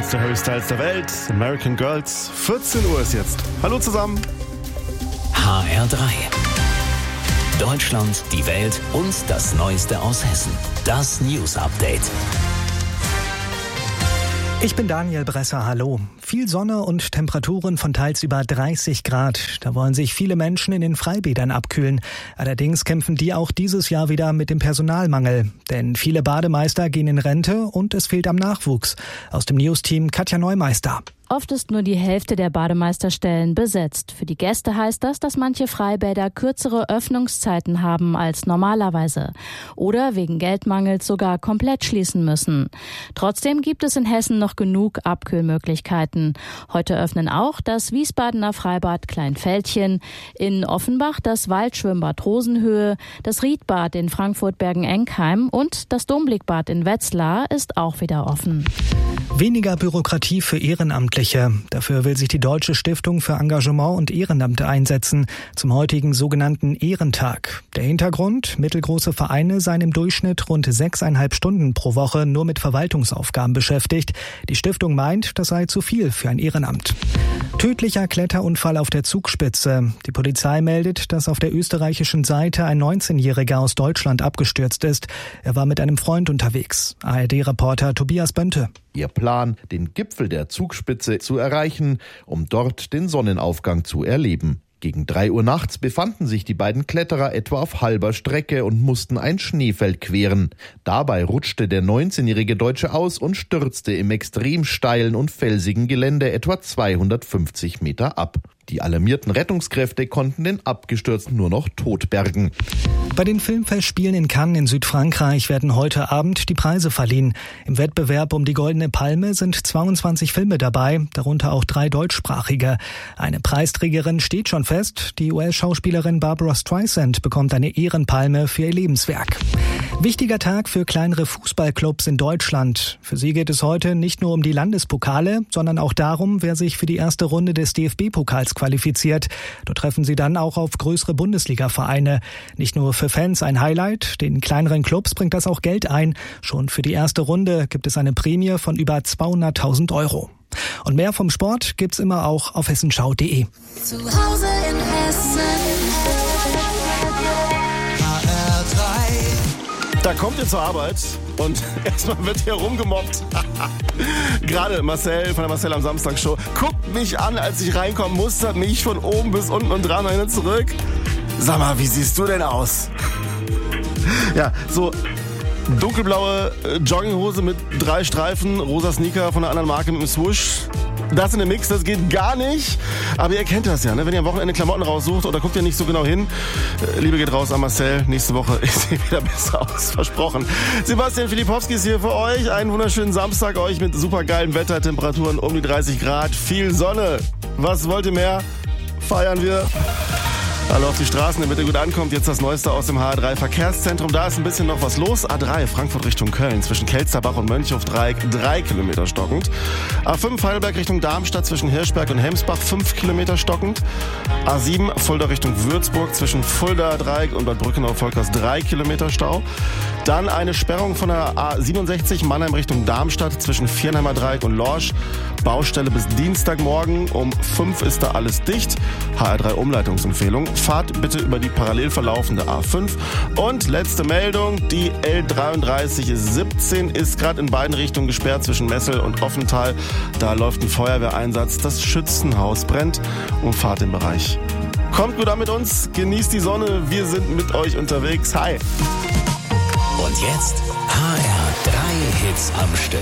größte Harry Styles der Welt, American Girls. 14 Uhr ist jetzt. Hallo zusammen. HR3. Deutschland, die Welt und das Neueste aus Hessen. Das News Update. Ich bin Daniel Bresser, hallo. Viel Sonne und Temperaturen von teils über 30 Grad. Da wollen sich viele Menschen in den Freibädern abkühlen. Allerdings kämpfen die auch dieses Jahr wieder mit dem Personalmangel. Denn viele Bademeister gehen in Rente und es fehlt am Nachwuchs. Aus dem News-Team Katja Neumeister. Oft ist nur die Hälfte der Bademeisterstellen besetzt. Für die Gäste heißt das, dass manche Freibäder kürzere Öffnungszeiten haben als normalerweise oder wegen Geldmangels sogar komplett schließen müssen. Trotzdem gibt es in Hessen noch genug Abkühlmöglichkeiten. Heute öffnen auch das Wiesbadener Freibad Kleinfeldchen, in Offenbach das Waldschwimmbad Rosenhöhe, das Riedbad in Frankfurt-Bergen-Enkheim und das Domblickbad in Wetzlar ist auch wieder offen. Weniger Bürokratie für Ehrenamtliche. Dafür will sich die Deutsche Stiftung für Engagement und Ehrenamt einsetzen, zum heutigen sogenannten Ehrentag. Der Hintergrund: mittelgroße Vereine seien im Durchschnitt rund 6,5 Stunden pro Woche nur mit Verwaltungsaufgaben beschäftigt. Die Stiftung meint, das sei zu viel für ein Ehrenamt. Tödlicher Kletterunfall auf der Zugspitze. Die Polizei meldet, dass auf der österreichischen Seite ein 19-Jähriger aus Deutschland abgestürzt ist. Er war mit einem Freund unterwegs. ARD-Reporter Tobias Bönte. Ihr Plan, den Gipfel der Zugspitze zu erreichen, um dort den Sonnenaufgang zu erleben. Gegen 3 Uhr nachts befanden sich die beiden Kletterer etwa auf halber Strecke und mussten ein Schneefeld queren. Dabei rutschte der 19-jährige Deutsche aus und stürzte im extrem steilen und felsigen Gelände etwa 250 Meter ab. Die alarmierten Rettungskräfte konnten den Abgestürzten nur noch tot bergen. Bei den Filmfestspielen in Cannes in Südfrankreich werden heute Abend die Preise verliehen. Im Wettbewerb um die Goldene Palme sind 22 Filme dabei, darunter auch 3 deutschsprachige. Eine Preisträgerin steht schon fest. Die US-Schauspielerin Barbara Streisand bekommt eine Ehrenpalme für ihr Lebenswerk. Wichtiger Tag für kleinere Fußballclubs in Deutschland. Für sie geht es heute nicht nur um die Landespokale, sondern auch darum, wer sich für die erste Runde des DFB-Pokals qualifiziert. Dort treffen sie dann auch auf größere Bundesliga-Vereine. Nicht nur für Fans ein Highlight, den kleineren Clubs bringt das auch Geld ein. Schon für die erste Runde gibt es eine Prämie von über 200.000 €. Und mehr vom Sport gibt's immer auch auf hessenschau.de. Zu Hause in Hessen. Da kommt ihr zur Arbeit und erstmal wird hier rumgemobbt. Gerade Marcel von der Marcel am Samstag Show guckt mich an, als ich reinkomme, mustert mich von oben bis unten und dran und zurück. Sag mal, wie siehst du denn aus? Ja, so dunkelblaue Jogginghose mit 3 Streifen, rosa Sneaker von einer anderen Marke mit einem Swoosh. Das in dem Mix, das geht gar nicht. Aber ihr kennt das ja, ne? Wenn ihr am Wochenende Klamotten raussucht oder guckt ihr nicht so genau hin. Liebe geht raus an Marcel. Nächste Woche ist sie wieder besser aus. Versprochen. Sebastian Filipowski ist hier für euch. Einen wunderschönen Samstag euch mit supergeilem Wetter, Temperaturen um die 30 Grad. Viel Sonne. Was wollt ihr mehr? Feiern wir. Alle auf die Straßen, damit ihr gut ankommt. Jetzt das Neueste aus dem HR3 Verkehrszentrum. Da ist ein bisschen noch was los. A3 Frankfurt Richtung Köln zwischen Kelsterbach und Mönchhofdreieck 3 Kilometer stockend. A5 Heidelberg Richtung Darmstadt zwischen Hirschberg und Hemsbach 5 Kilometer stockend. A7 Fulda Richtung Würzburg zwischen Fulda Dreieck und Bad Brückenau-Volkers 3 Kilometer Stau. Dann eine Sperrung von der A67 Mannheim Richtung Darmstadt zwischen Viernheimer Dreieck und Lorsch. Baustelle bis Dienstagmorgen. Um 5 ist da alles dicht. HR3 Umleitungsempfehlung. Fahrt bitte über die parallel verlaufende A5. Und letzte Meldung, die L3317 ist gerade in beiden Richtungen gesperrt zwischen Messel und Offental. Da läuft ein Feuerwehreinsatz. Das Schützenhaus brennt. Umfahrt den Bereich. Kommt gut an mit uns, genießt die Sonne. Wir sind mit euch unterwegs. Hi! Und jetzt HR3 Hits am Stück.